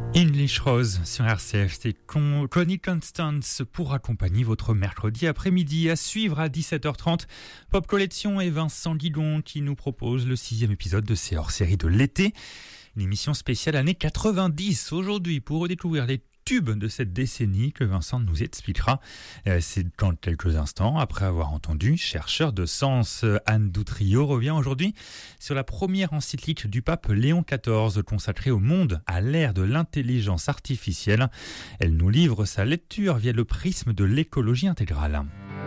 English Rose sur RCF, c'est Connie Constance pour accompagner votre mercredi après-midi. À suivre à 17h30, Pop Collection et Vincent Guidon qui nous propose le 6e épisode de ces hors-séries de l'été. Une émission spéciale années 90 aujourd'hui pour redécouvrir les tubes de cette décennie que Vincent nous expliquera. C'est dans quelques instants, après avoir entendu Chercheur de sens. Anne Doutrio revient aujourd'hui sur la première encyclique du pape Léon XIV consacrée au monde à l'ère de l'intelligence artificielle. Elle nous livre sa lecture via le prisme de l'écologie intégrale.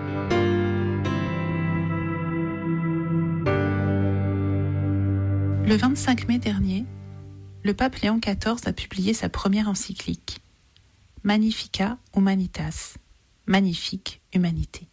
Le 25 mai dernier, le pape Léon XIV a publié sa première encyclique, Magnificat Humanitas, magnifique humanité.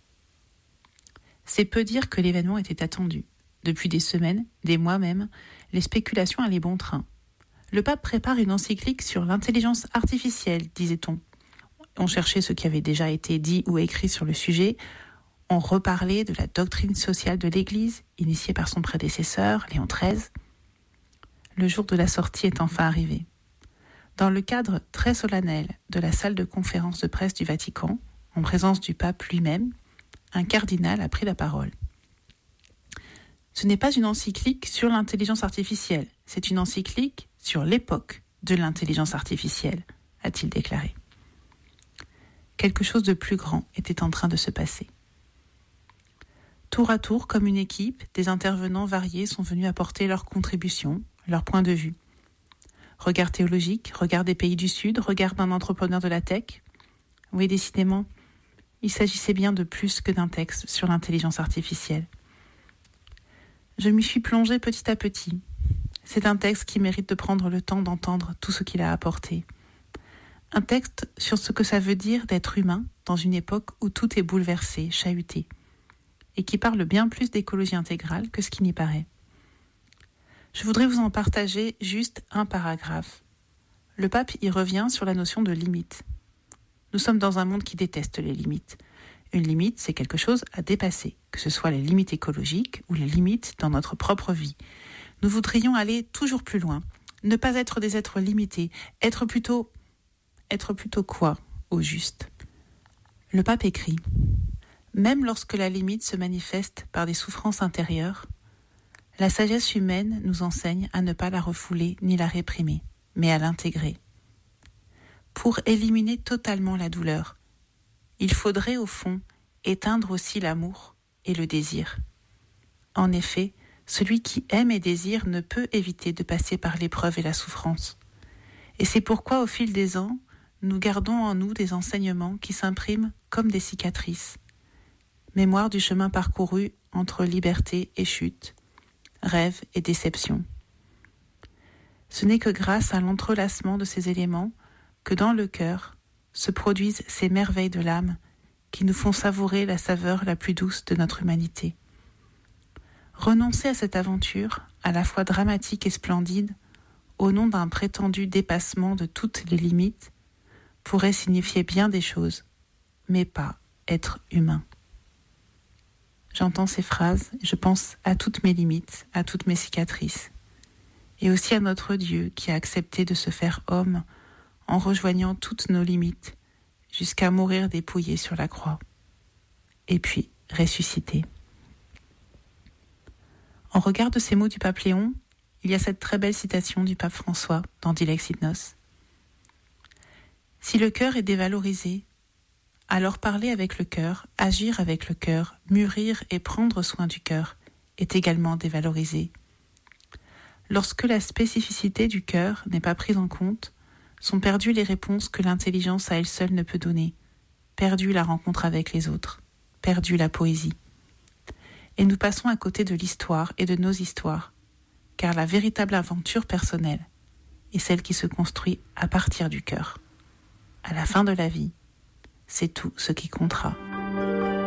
C'est peu dire que l'événement était attendu. Depuis des semaines, des mois même, les spéculations allaient bon train. Le pape prépare une encyclique sur l'intelligence artificielle, disait-on. On cherchait ce qui avait déjà été dit ou écrit sur le sujet. On reparlait de la doctrine sociale de l'Église, initiée par son prédécesseur, Léon XIII. Le jour de la sortie est enfin arrivé. Dans le cadre très solennel de la salle de conférence de presse du Vatican, en présence du pape lui-même, un cardinal a pris la parole. Ce n'est pas une encyclique sur l'intelligence artificielle, c'est une encyclique sur l'époque de l'intelligence artificielle, a-t-il déclaré. Quelque chose de plus grand était en train de se passer. Tour à tour, comme une équipe, des intervenants variés sont venus apporter leur contribution, leur point de vue. Regard théologique, regard des pays du Sud, regard d'un entrepreneur de la tech. Oui, décidément, il s'agissait bien de plus que d'un texte sur l'intelligence artificielle. Je m'y suis plongée petit à petit. C'est un texte qui mérite de prendre le temps d'entendre tout ce qu'il a apporté. Un texte sur ce que ça veut dire d'être humain dans une époque où tout est bouleversé, chahuté, et qui parle bien plus d'écologie intégrale que ce qui n'y paraît. Je voudrais vous en partager juste un paragraphe. Le pape y revient sur la notion de limite. Nous sommes dans un monde qui déteste les limites. Une limite, c'est quelque chose à dépasser, que ce soit les limites écologiques ou les limites dans notre propre vie. Nous voudrions aller toujours plus loin, ne pas être des êtres limités, être plutôt quoi, au juste ? Le pape écrit « Même lorsque la limite se manifeste par des souffrances intérieures, la sagesse humaine nous enseigne à ne pas la refouler ni la réprimer, mais à l'intégrer. Pour éliminer totalement la douleur, il faudrait au fond éteindre aussi l'amour et le désir. En effet, celui qui aime et désire ne peut éviter de passer par l'épreuve et la souffrance. Et c'est pourquoi au fil des ans, nous gardons en nous des enseignements qui s'impriment comme des cicatrices. Mémoire du chemin parcouru entre liberté et chute, rêve et déception. Ce n'est que grâce à l'entrelacement de ces éléments que dans le cœur se produisent ces merveilles de l'âme qui nous font savourer la saveur la plus douce de notre humanité. Renoncer à cette aventure, à la fois dramatique et splendide, au nom d'un prétendu dépassement de toutes les limites, pourrait signifier bien des choses, mais pas être humain. J'entends ces phrases, je pense à toutes mes limites, à toutes mes cicatrices, et aussi à notre Dieu qui a accepté de se faire homme en rejoignant toutes nos limites, jusqu'à mourir dépouillé sur la croix, et puis ressuscité. En regard de ces mots du pape Léon, il y a cette très belle citation du pape François dans Dilex in Nos. Si le cœur est dévalorisé, alors parler avec le cœur, agir avec le cœur, mûrir et prendre soin du cœur est également dévalorisé. Lorsque la spécificité du cœur n'est pas prise en compte, sont perdues les réponses que l'intelligence à elle seule ne peut donner, perdue la rencontre avec les autres, perdue la poésie. Et nous passons à côté de l'histoire et de nos histoires, car la véritable aventure personnelle est celle qui se construit à partir du cœur. À la fin de la vie, c'est tout ce qui comptera.